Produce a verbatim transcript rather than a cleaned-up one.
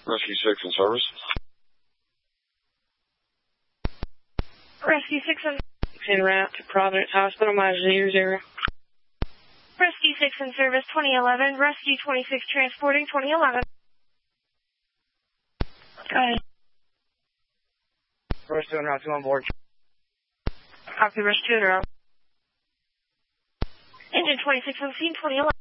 Rescue six in service. Rescue six in en route to Providence Hospital, my zero zero. Rescue six in service, twenty eleven. Rescue twenty-six transporting, twenty eleven. Go ahead. Rescue en route to on board. Copy, Rescue en route. Engine twenty-six on scene, twenty eleven.